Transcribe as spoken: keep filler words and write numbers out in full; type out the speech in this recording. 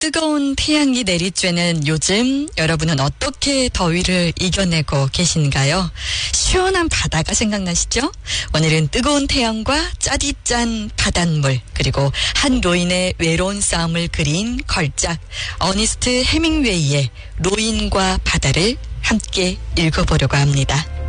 뜨거운 태양이 내리쬐는 요즘 여러분은 어떻게 더위를 이겨내고 계신가요? 시원한 바다가 생각나시죠? 오늘은 뜨거운 태양과 짜디짠 바닷물 그리고 한 노인의 외로운 싸움을 그린 걸작 어니스트 해밍웨이의 노인과 바다를 함께 읽어보려고 합니다.